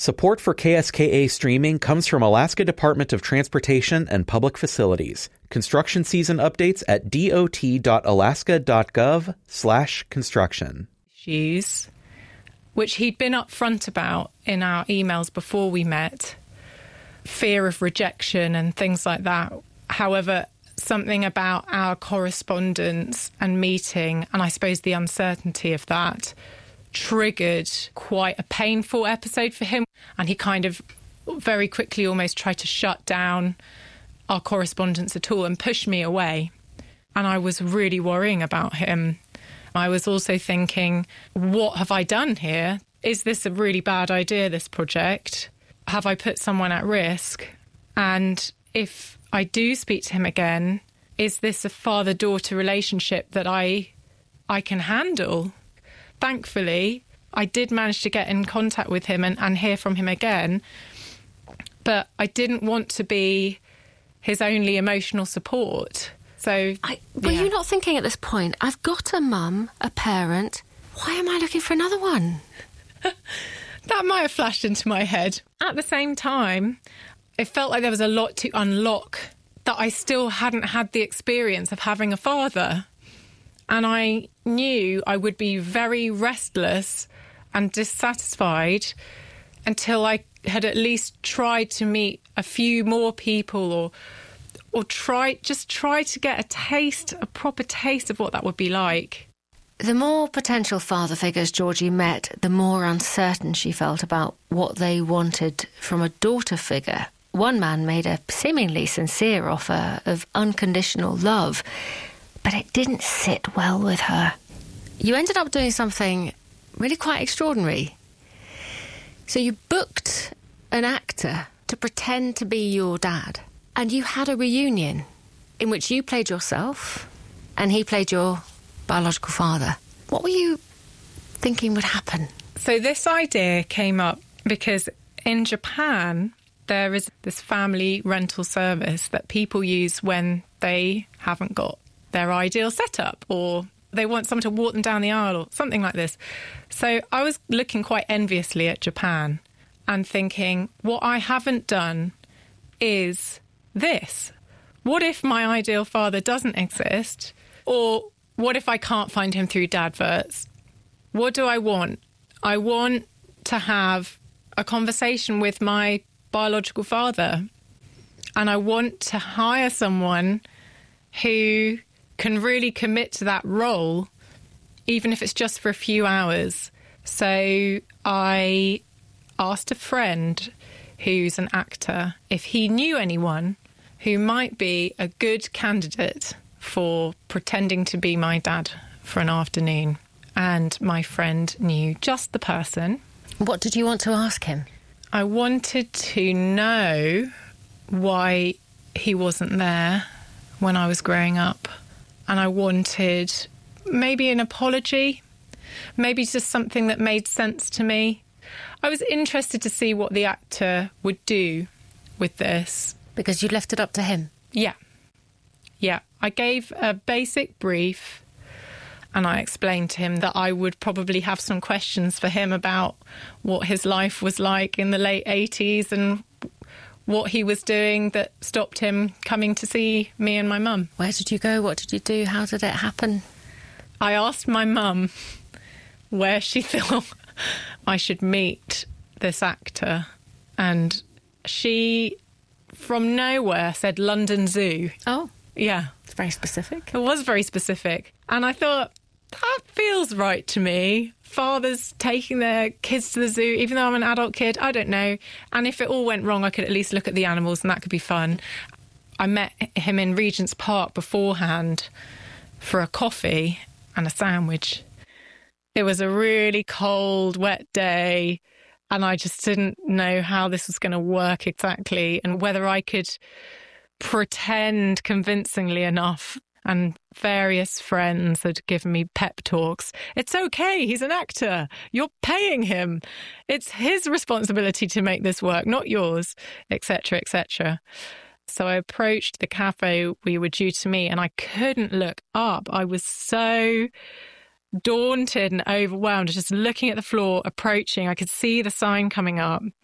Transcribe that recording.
Support for KSKA streaming comes from Alaska Department of Transportation and Public Facilities. Construction season updates at dot.alaska.gov/construction. Issues, which he'd been upfront about in our emails before we met. Fear of rejection and things like that. However, something about our correspondence and meeting, and I suppose the uncertainty of that, triggered quite a painful episode for him. And he kind of very quickly almost tried to shut down our correspondence at all and push me away. And I was really worrying about him. I was also thinking, what have I done here? Is this a really bad idea, this project? Have I put someone at risk? And if I do speak to him again, is this a father-daughter relationship that I can handle? Thankfully, I did manage to get in contact with him and hear from him again. But I didn't want to be his only emotional support. So, were you not thinking at this point, I've got a mum, a parent, why am I looking for another one? That might have flashed into my head. At the same time, it felt like there was a lot to unlock, that I still hadn't had the experience of having a father. And I knew I would be very restless and dissatisfied until I had at least tried to meet a few more people or try to get a proper taste of what that would be like. The more potential father figures Georgie met, the more uncertain she felt about what they wanted from a daughter figure. One man made a seemingly sincere offer of unconditional love, but it didn't sit well with her. You ended up doing something really quite extraordinary. So you booked an actor to pretend to be your dad, and you had a reunion in which you played yourself and he played your biological father. What were you thinking would happen? So this idea came up because in Japan, there is this family rental service that people use when they haven't got their ideal setup or they want someone to walk them down the aisle or something like this. So I was looking quite enviously at Japan and thinking, what I haven't done is this. What if my ideal father doesn't exist? Or what if I can't find him through Dadverts? What do I want? I want to have a conversation with my biological father. And I want to hire someone who can really commit to that role, even if it's just for a few hours. So I asked a friend who's an actor if he knew anyone who might be a good candidate for pretending to be my dad for an afternoon. And my friend knew just the person. What did you want to ask him? I wanted to know why he wasn't there when I was growing up. And I wanted maybe an apology, maybe just something that made sense to me. I was interested to see what the actor would do with this. Because you'd left it up to him? Yeah. I gave a basic brief and I explained to him that I would probably have some questions for him about what his life was like in the late 80s and what he was doing that stopped him coming to see me and my mum. Where did you go? What did you do? How did it happen? I asked my mum where she thought I should meet this actor, and she, from nowhere, said London Zoo. Oh. Yeah. It's very specific. It was very specific. And I thought, that feels right to me. Fathers taking their kids to the zoo, even though I'm an adult kid, I don't know. And if it all went wrong, I could at least look at the animals and that could be fun. I met him in Regent's Park beforehand for a coffee and a sandwich. It was a really cold, wet day, and I just didn't know how this was going to work exactly and whether I could pretend convincingly enough. And various friends had given me pep talks. It's okay, he's an actor. You're paying him. It's his responsibility to make this work, not yours, etc., etc. So I approached the cafe we were due to meet and I couldn't look up. I was so daunted and overwhelmed, just looking at the floor, approaching. I could see the sign coming up.